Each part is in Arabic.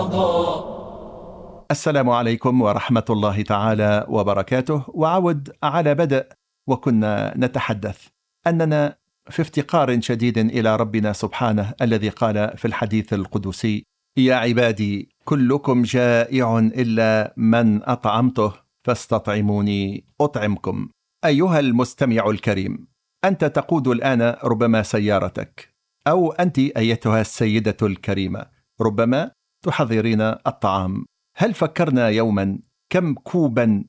مضى. السلام عليكم ورحمة الله تعالى وبركاته. وعود على بدء، وكنا نتحدث أننا في افتقار شديد إلى ربنا سبحانه الذي قال في الحديث القدسي: يا عبادي كلكم جائع إلا من أطعمته فاستطعموني أطعمكم. أيها المستمع الكريم، أنت تقود الآن ربما سيارتك، أو أنت أيتها السيدة الكريمة ربما تحضرين الطعام. هل فكرنا يوما كم كوبا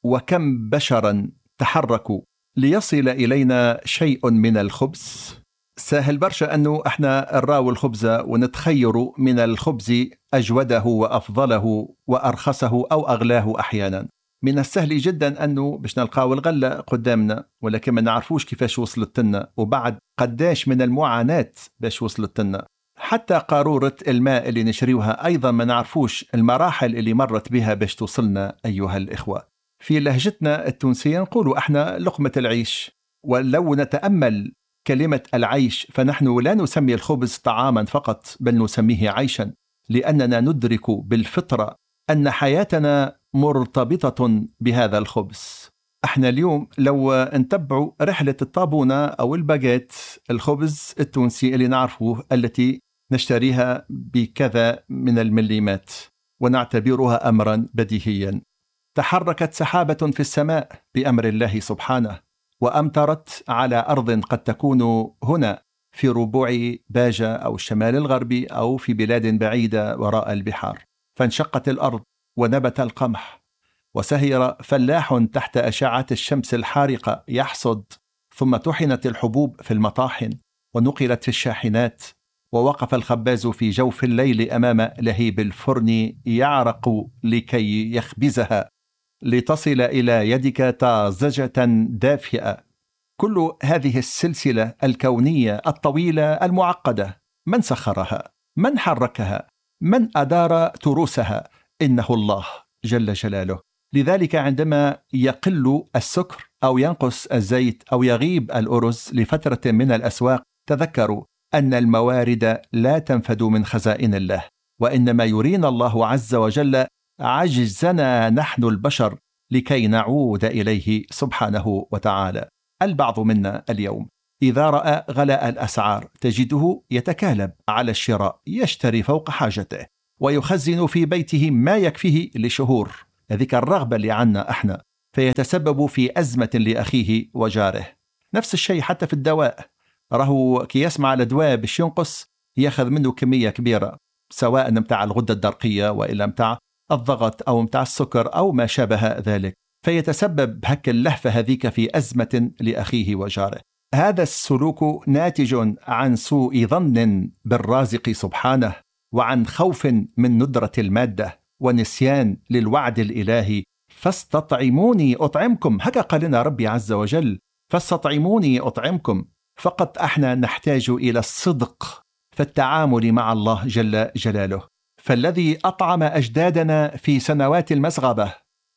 وكم بشرا تحركوا ليصل إلينا شيء من الخبز؟ سهل برشا أنه احنا نراو الخبز ونتخير من الخبز أجوده وأفضله وأرخصه أو أغلاه أحيانا. من السهل جدا أنه باش نلقاو الغلة قدامنا، ولكن ما نعرفوش كيفاش وصلت لنا، وبعد قداش من المعاناة باش وصلت لنا. حتى قارورة الماء اللي نشريوها أيضا ما نعرفوش المراحل اللي مرت بها باش توصلنا. أيها الإخوة، في لهجتنا التونسية نقولوا احنا لقمة العيش، ولو نتأمل كلمة العيش فنحن لا نسمي الخبز طعاما فقط، بل نسميه عيشا، لأننا ندرك بالفطرة أن حياتنا مرتبطة بهذا الخبز. احنا اليوم لو نتبعوا رحلة الطابونة أو الباجيت، الخبز التونسي اللي نعرفوه التي نشتريها بكذا من المليمات ونعتبرها أمرا بديهيا، تحركت سحابة في السماء بأمر الله سبحانه، وأمطرت على أرض قد تكون هنا في ربوع باجة أو الشمال الغربي أو في بلاد بعيدة وراء البحار، فانشقت الأرض ونبت القمح، وسهر فلاح تحت أشعة الشمس الحارقة يحصد، ثم طحنت الحبوب في المطاحن ونقلت في الشاحنات، ووقف الخباز في جوف الليل أمام لهيب الفرن يعرق لكي يخبزها لتصل إلى يدك طازجة دافئة. كل هذه السلسلة الكونية الطويلة المعقدة، من سخرها؟ من حركها؟ من أدار تروسها؟ إنه الله جل جلاله. لذلك عندما يقل السكر أو ينقص الزيت أو يغيب الأرز لفترة من الأسواق، تذكروا أن الموارد لا تنفد من خزائن الله، وإنما يرينا الله عز وجل عجزنا نحن البشر لكي نعود إليه سبحانه وتعالى. البعض منا اليوم إذا رأى غلاء الأسعار تجده يتكالب على الشراء، يشتري فوق حاجته ويخزن في بيته ما يكفيه لشهور، هذيك الرغبة اللي عنا احنا، فيتسبب في أزمة لأخيه وجاره. نفس الشيء حتى في الدواء، راهو كي يسمع الدواء باش ينقص ياخذ منه كمية كبيرة، سواء متاع الغدة الدرقية وإلا متاع الضغط أو متاع السكر أو ما شابه ذلك، فيتسبب هك اللهفة هذيك في أزمة لأخيه وجاره. هذا السلوك ناتج عن سوء ظن بالرازق سبحانه، وعن خوف من ندرة المادة ونسيان للوعد الإلهي: فاستطعموني أطعمكم. هكا قال لنا ربي عز وجل: فاستطعموني أطعمكم. فقط احنا نحتاج إلى الصدق في التعامل مع الله جل جلاله. فالذي أطعم أجدادنا في سنوات المسغبة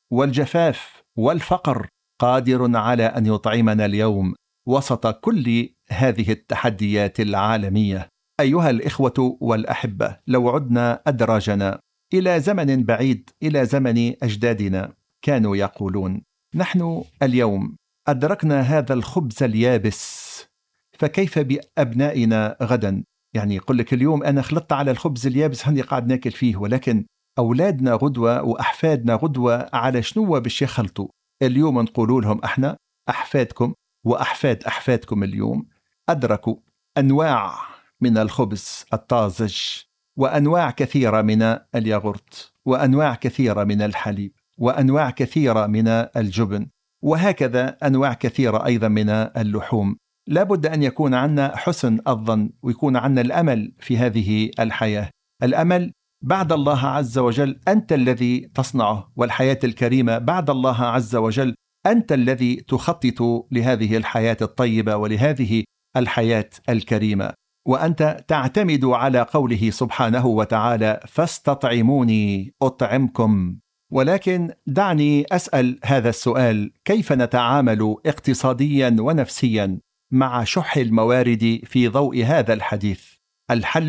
والجفاف والفقر قادر على أن يطعمنا اليوم وسط كل هذه التحديات العالمية. أيها الإخوة والأحبة، لو عدنا أدراجنا إلى زمن بعيد، إلى زمن أجدادنا، كانوا يقولون: نحن اليوم أدركنا هذا الخبز اليابس، فكيف بأبنائنا غدا؟ يعني يقول لك اليوم أنا خلطت على الخبز اليابس هني قاعد ناكل فيه، ولكن أولادنا غدوة وأحفادنا غدوة على شنو باش يخلطوا؟ اليوم نقولوا لهم احنا أحفادكم وأحفاد أحفادكم اليوم أدركوا أنواع من الخبز الطازج، وأنواع كثيرة من الياغورت، وأنواع كثيرة من الحليب، وأنواع كثيرة من الجبن، وهكذا أنواع كثيرة أيضا من اللحوم. لابد أن يكون عندنا حسن الظن ويكون عندنا الأمل في هذه الحياة. الأمل بعد الله عز وجل أنت الذي تصنعه، والحياة الكريمة بعد الله عز وجل أنت الذي تخطط لهذه الحياة الطيبة ولهذه الحياة الكريمة، وأنت تعتمد على قوله سبحانه وتعالى: فاستطعموني أطعمكم. ولكن دعني أسأل هذا السؤال: كيف نتعامل اقتصاديا ونفسيا مع شح الموارد في ضوء هذا الحديث؟ الحل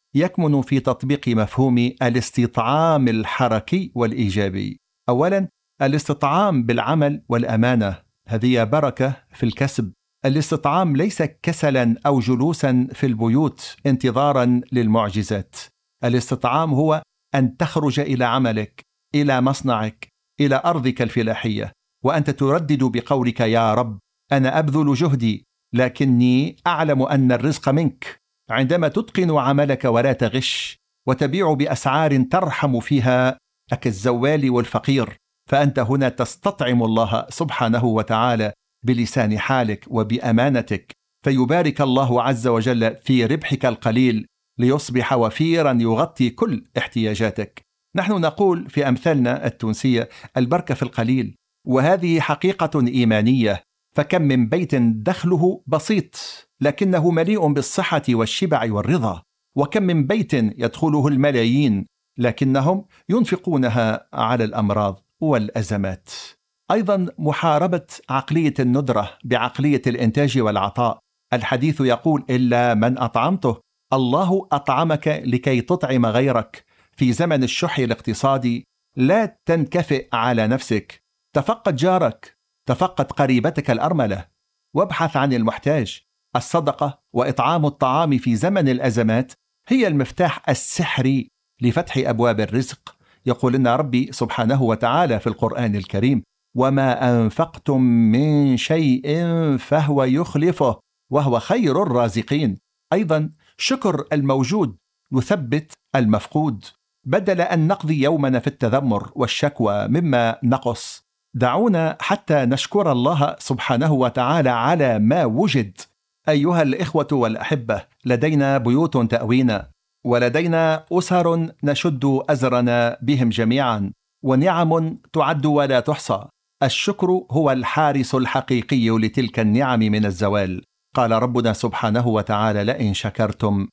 يكمن في تطبيق مفهوم الاستطعام الحركي والإيجابي. أولا، الاستطعام بالعمل والأمانة، هذه بركة في الكسب. الاستطعام ليس كسلا أو جلوسا في البيوت انتظارا للمعجزات. الاستطعام هو أن تخرج إلى عملك، إلى مصنعك، إلى أرضك الفلاحية، وأنت تردد بقولك: يا رب، أنا أبذل جهدي، لكني أعلم أن الرزق منك. عندما تتقن عملك ولا تغش، وتبيع بأسعار ترحم فيها كالزوال والفقير، فأنت هنا تستطعم الله سبحانه وتعالى بلسان حالك وبأمانتك، فيبارك الله عز وجل في ربحك القليل ليصبح وفيرا يغطي كل احتياجاتك. نحن نقول في أمثالنا التونسية: البركة في القليل، وهذه حقيقة إيمانية. فكم من بيت دخله بسيط لكنه مليء بالصحة والشبع والرضا، وكم من بيت يدخله الملايين لكنهم ينفقونها على الأمراض والأزمات. أيضا محاربة عقلية الندرة بعقلية الإنتاج والعطاء. الحديث يقول: إلا من أطعمته. الله أطعمك لكي تطعم غيرك. في زمن الشح الاقتصادي لا تنكفئ على نفسك، تفقد جارك، تفقد قريبتك الأرملة، وابحث عن المحتاج. الصدقة وإطعام الطعام في زمن الأزمات هي المفتاح السحري لفتح أبواب الرزق. يقول لنا ربي سبحانه وتعالى في القرآن الكريم: وما أنفقتم من شيء فهو يخلفه وهو خير الرازقين. أيضا شكر الموجود يثبت المفقود. بدل أن نقضي يومنا في التذمر والشكوى مما نقص، دعونا حتى نشكر الله سبحانه وتعالى على ما وجد. أيها الإخوة والأحبة، لدينا بيوت تأوينا، ولدينا أسر نشد أزرنا بهم جميعا، ونعم تعد ولا تحصى. الشكر هو الحارس الحقيقي لتلك النعم من الزوال. قال ربنا سبحانه وتعالى: لئن شكرتم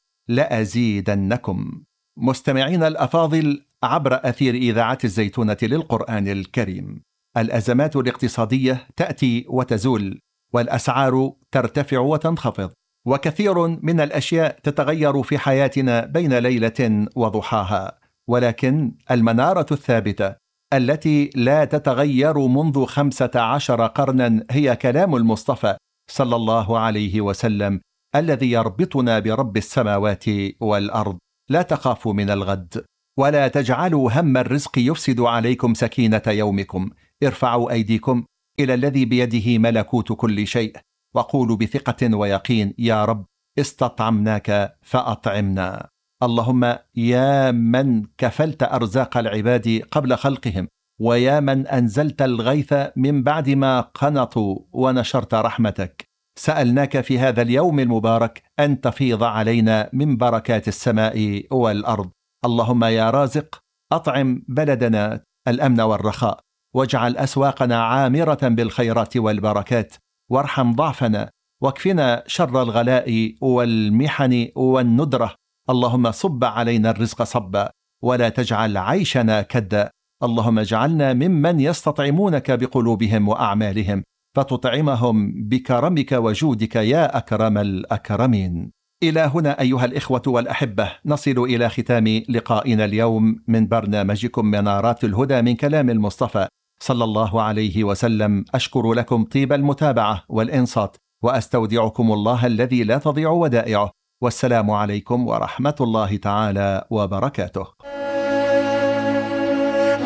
لأزيدنكم. مستمعين الأفاضل، عبر أثير إذاعة الزيتونة للقرآن الكريم، الأزمات الاقتصادية تأتي وتزول، والأسعار ترتفع وتنخفض، وكثير من الأشياء تتغير في حياتنا بين ليلة وضحاها، ولكن المنارة الثابتة التي لا تتغير منذ 15 قرنا هي كلام المصطفى صلى الله عليه وسلم الذي يربطنا برب السماوات والأرض: لا تخافوا من الغد، ولا تجعلوا هم الرزق يفسد عليكم سكينة يومكم، ارفعوا أيديكم إلى الذي بيده ملكوت كل شيء، وقولوا بثقة ويقين: يا رب، استطعمناك فأطعمنا. اللهم يا من كفلت أرزاق العباد قبل خلقهم، ويا من أنزلت الغيث من بعد ما قنطوا ونشرت رحمتك، سألناك في هذا اليوم المبارك أن تفيض علينا من بركات السماء والأرض. اللهم يا رازق، أطعم بلدنا الأمن والرخاء، واجعل أسواقنا عامرة بالخيرات والبركات، وارحم ضعفنا، واكفنا شر الغلاء والمحن والندرة. اللهم صب علينا الرزق صبا، ولا تجعل عيشنا كدا. اللهم اجعلنا ممن يستطعمونك بقلوبهم وأعمالهم، فتطعمهم بكرمك وجودك يا أكرم الأكرمين. إلى هنا أيها الإخوة والأحبة نصل إلى ختام لقائنا اليوم من برنامجكم منارات الهدى من كلام المصطفى صلى الله عليه وسلم. أشكر لكم طيب المتابعة والإنصات، وأستودعكم الله الذي لا تضيع ودائعه، والسلام عليكم ورحمة الله تعالى وبركاته.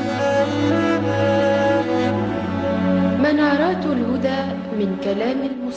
منارات الهدى من كلام المصطفى.